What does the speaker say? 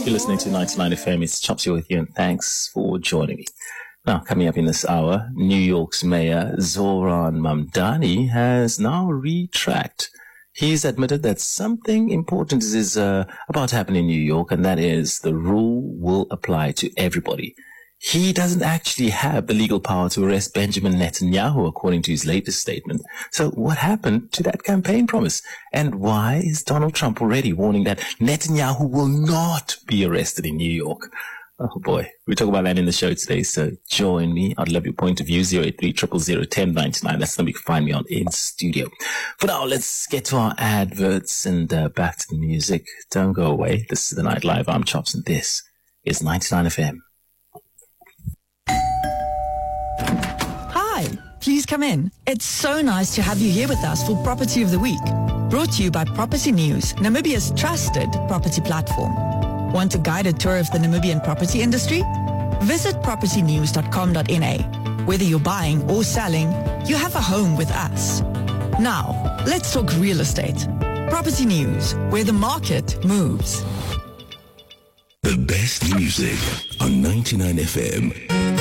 You're listening to 99 FM. It's Chops here with you, and thanks for joining me. Now, coming up in this hour, New York's Mayor Zoran Mamdani has now retracted. He's admitted that something important is about to happen in New York, and that is the rule will apply to everybody. He doesn't actually have the legal power to arrest Benjamin Netanyahu, according to his latest statement. So what happened to that campaign promise? And why is Donald Trump already warning that Netanyahu will not be arrested in New York? Oh boy, we talk about that in the show today, so join me. I'd love your point of view, 083-000-1099. That's the number you can find me on in studio. For now, let's get to our adverts and back to the music. Don't go away. This is The Night Live. I'm Chops, and this is 99 FM. Hi, please come in. It's so nice to have you here with us for Property of the Week. Brought to you by Property News, Namibia's trusted property platform. Want a guided tour of the Namibian property industry? Visit propertynews.com.na. Whether you're buying or selling, you have a home with us. Now, let's talk real estate. Property News, where the market moves. The best music on 99 FM.